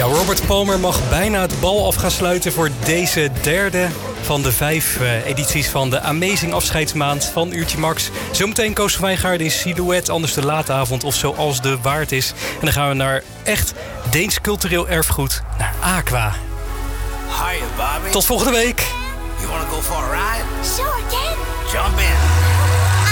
Ja, Robert Palmer mag bijna het bal af gaan sluiten voor deze derde van de 5 edities van de Amazing Afscheidsmaand van Uurtje Max. Zometeen Koos van Wijngaarden in Silhouette, anders de late avond of zoals de waard is. En dan gaan we naar echt Deens cultureel erfgoed, naar Aqua. Hiya, Bobby. Tot volgende week. You wanna go for a ride? Sure, Ken. Jump in.